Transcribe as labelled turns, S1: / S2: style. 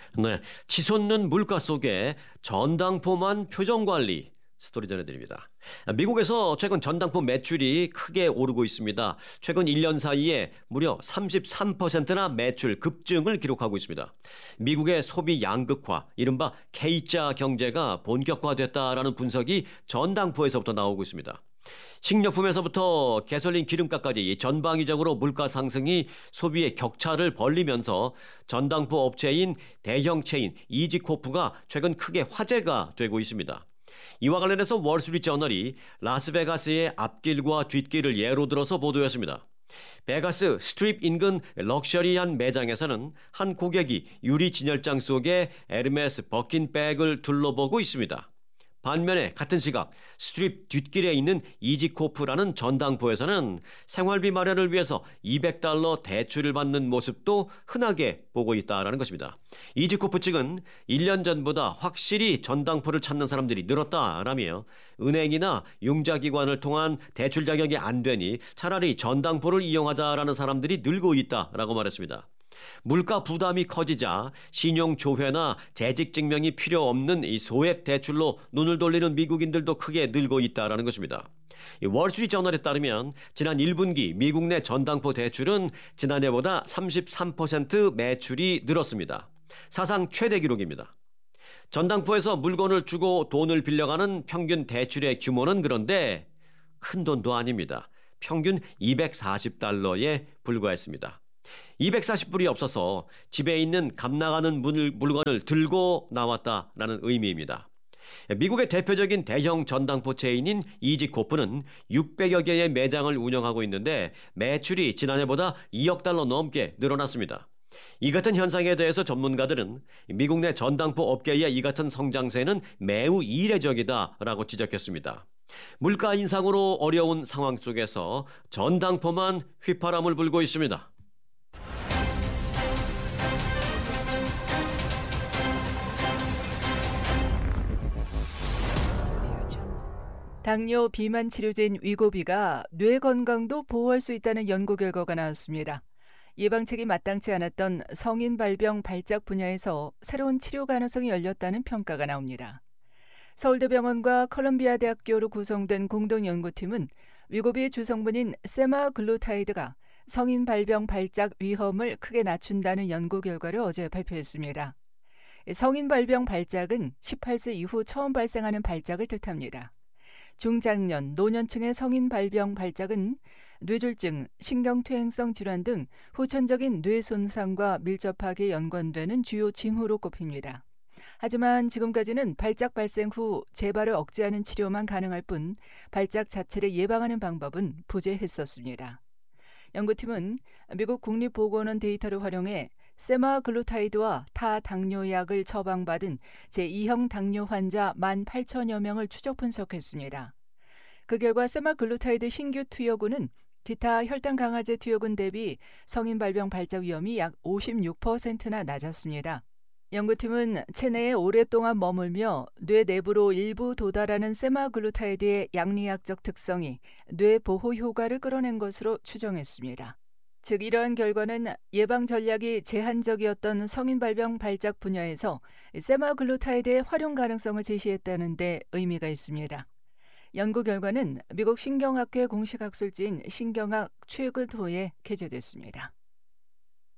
S1: 네, 치솟는 물가 속에 전당포만 표정관리 스토리 전해드립니다. 미국에서 최근 전당포 매출이 크게 오르고 있습니다. 최근 1년 사이에 무려 33%나 매출 급증을 기록하고 있습니다. 미국의 소비 양극화, 이른바 K자 경제가 본격화됐다라는 분석이 전당포에서부터 나오고 있습니다. 식료품에서부터 가솔린 기름값까지 전방위적으로 물가 상승이 소비의 격차를 벌리면서 전당포 업체인 대형 체인 이지코프가 최근 크게 화제가 되고 있습니다. 이와 관련해서 월스트리트저널이 라스베가스의 앞길과 뒷길을 예로 들어서 보도했습니다. 베가스 스트립 인근 럭셔리한 매장에서는 한 고객이 유리 진열장 속에 에르메스 버킨백을 둘러보고 있습니다. 반면에 같은 시각 스트립 뒷길에 있는 이지코프라는 전당포에서는 생활비 마련을 위해서 $200 대출을 받는 모습도 흔하게 보고 있다는 것입니다. 이지코프 측은 1년 전보다 확실히 전당포를 찾는 사람들이 늘었다라며 은행이나 융자기관을 통한 대출 자격이 안 되니 차라리 전당포를 이용하자라는 사람들이 늘고 있다라고 말했습니다. 물가 부담이 커지자 신용조회나 재직증명이 필요 없는 이 소액 대출로 눈을 돌리는 미국인들도 크게 늘고 있다는 것입니다. 월스트리트저널에 따르면 지난 1분기 미국 내 전당포 대출은 지난해보다 33% 매출이 늘었습니다. 사상 최대 기록입니다. 전당포에서 물건을 주고 돈을 빌려가는 평균 대출의 규모는 그런데 큰 돈도 아닙니다. 평균 $240에 불과했습니다. 240불이 없어서 집에 있는 값 나가는 물건을 들고 나왔다라는 의미입니다. 미국의 대표적인 대형 전당포 체인인 이지코프는 600여 개의 매장을 운영하고 있는데 매출이 지난해보다 $2억 넘게 늘어났습니다. 이 같은 현상에 대해서 전문가들은 미국 내 전당포 업계의 이 같은 성장세는 매우 이례적이다라고 지적했습니다. 물가 인상으로 어려운 상황 속에서 전당포만 휘파람을 불고 있습니다.
S2: 당뇨 비만 치료제인 위고비가 뇌 건강도 보호할 수 있다는 연구 결과가 나왔습니다. 예방책이 마땅치 않았던 성인 발병 발작 분야에서 새로운 치료 가능성이 열렸다는 평가가 나옵니다. 서울대병원과 컬럼비아 대학교로 구성된 공동연구팀은 위고비의 주성분인 세마글루타이드가 성인 발병 발작 위험을 크게 낮춘다는 연구 결과를 어제 발표했습니다. 성인 발병 발작은 18세 이후 처음 발생하는 발작을 뜻합니다. 중장년, 노년층의 성인 발병 발작은 뇌졸중, 신경퇴행성 질환 등 후천적인 뇌 손상과 밀접하게 연관되는 주요 징후로 꼽힙니다. 하지만 지금까지는 발작 발생 후 재발을 억제하는 치료만 가능할 뿐 발작 자체를 예방하는 방법은 부재했었습니다. 연구팀은 미국 국립보건원 데이터를 활용해 세마글루타이드와 타 당뇨약을 처방받은 제2형 당뇨 환자 18,000여 명을 추적 분석했습니다. 그 결과 세마글루타이드 신규 투여군은 기타 혈당 강화제 투여군 대비 성인 발병 발작 위험이 약 56%나 낮았습니다. 연구팀은 체내에 오랫동안 머물며 뇌 내부로 일부 도달하는 세마글루타이드의 양리학적 특성이 뇌 보호 효과를 끌어낸 것으로 추정했습니다. 즉 이러한 결과는 예방 전략이 제한적이었던 성인 발병 발작 분야에서 세마글루타이드의 활용 가능성을 제시했다는 데 의미가 있습니다. 연구 결과는 미국 신경학회 공식 학술지인 신경학 최근호에 게재됐습니다.